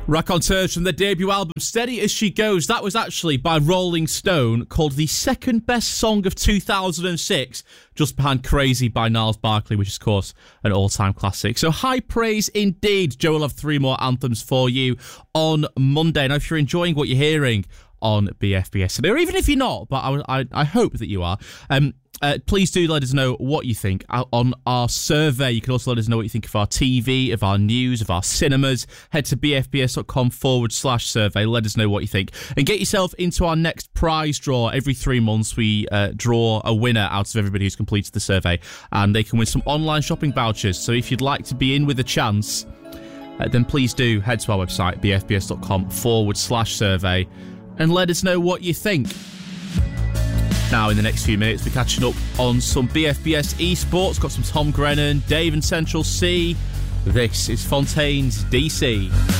Raconteurs from their debut album Steady As She Goes. That was actually by Rolling Stone, called the second best song of 2006, just behind Crazy by Gnarls Barkley, which is, of course, an all-time classic. So high praise indeed. Joe will have 3 more anthems for you on Monday. Now, if you're enjoying what you're hearing on BFBS today, or even if you're not, but I hope that you are, please do let us know what you think on our survey. You can also let us know what you think of our TV, of our news, of our cinemas. Head to bfbs.com/survey. Let us know what you think. And get yourself into our next prize draw. Every 3 months, we draw a winner out of everybody who's completed the survey. And they can win some online shopping vouchers. So if you'd like to be in with a chance, then please do head to our website, bfbs.com/survey. And let us know what you think. Now, in the next few minutes, we're catching up on some BFBS esports. Got some Tom Grennan, Dave and Central C. This is Fontaine's DC.